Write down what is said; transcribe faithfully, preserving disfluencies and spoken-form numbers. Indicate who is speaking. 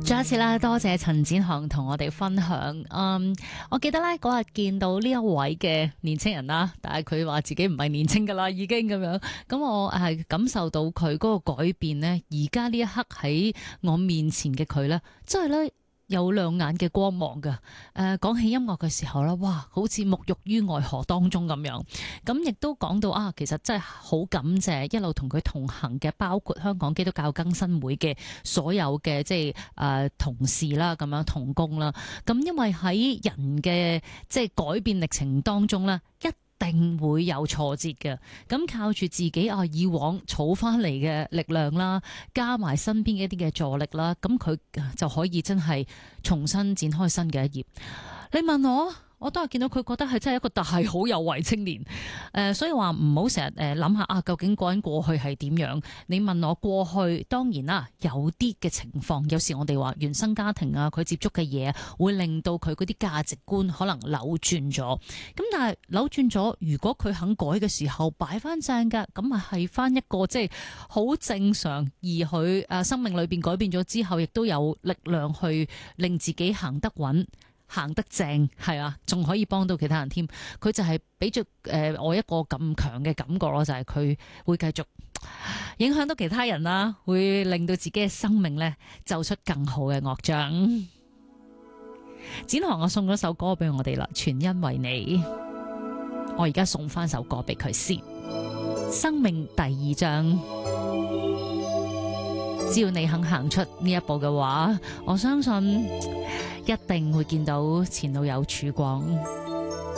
Speaker 1: 再一次啦，多謝陳展航同我哋分享。嗯，我記得咧嗰日見到呢一位嘅年青人啦，但係佢話自己唔係年青噶啦，已經咁樣。咁我係感受到佢嗰個改變呢。而家呢一刻喺我面前嘅佢呢，真係咧有兩眼嘅光芒噶。誒、呃，講起音樂嘅時候咧，哇，好似沐浴於愛河當中咁樣。咁亦都講到啊，其實真係好感謝一路同佢同行嘅，包括香港基督教更新會嘅所有嘅即係誒、呃、同事啦，咁樣同工啦。咁因為喺人嘅即係改變歷程當中咧，一定會有挫折嘅，咁靠住自己啊以往儲翻嚟嘅力量啦，加埋身邊嘅一啲嘅助力啦，咁佢就可以真係重新展開新嘅一頁。你問我，我都係見到佢覺得係真係一個大好有為青年。誒、呃，所以話唔好成日誒諗下啊，究竟個人過去係點樣？你問我過去，當然啦，有啲嘅情況，有時我哋話原生家庭啊，佢接觸嘅嘢會令到佢嗰啲價值觀可能扭轉咗。咁但係扭轉咗，如果佢肯改嘅時候擺翻正㗎，咁啊係翻一個即係好正常，而佢誒生命裏邊改變咗之後，亦都有力量去令自己行得穩。行得正係啊，仲可以幫到其他人添。佢就係俾咗誒我一個咁強嘅感覺咯，就係、是、佢會繼續影響到其他人啦，會令到自己嘅生命咧奏出更好嘅樂章。展航，我送咗首歌俾我哋啦，全因為你。我而家送翻首歌俾佢先。生命第二章，只要你肯行出呢一步嘅話，我相信一定會見到前路有曙光。